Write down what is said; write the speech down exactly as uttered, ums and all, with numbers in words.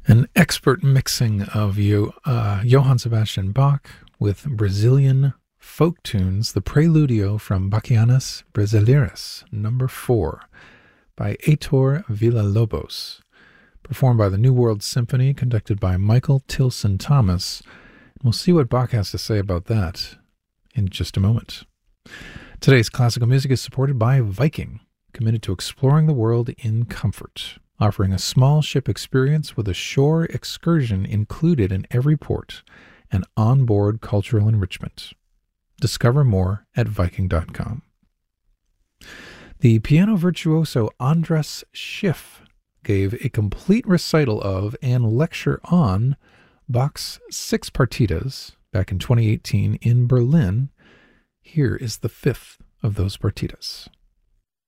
An expert mixing of Yo, uh, Johann Sebastian Bach with Brazilian folk tunes, the Preludio from Bachianas Brasileiras, number four, by Heitor Villa-Lobos, performed by the New World Symphony, conducted by Michael Tilson Thomas. We'll see what Bach has to say about that in just a moment. Today's classical music is supported by Viking, committed to exploring the world in comfort, offering a small ship experience with a shore excursion included in every port and onboard cultural enrichment. Discover more at Viking dot com. The piano virtuoso Andras Schiff gave a complete recital of and lecture on Bach's Six Partitas back in twenty eighteen in Berlin. Here is the fifth of those partitas.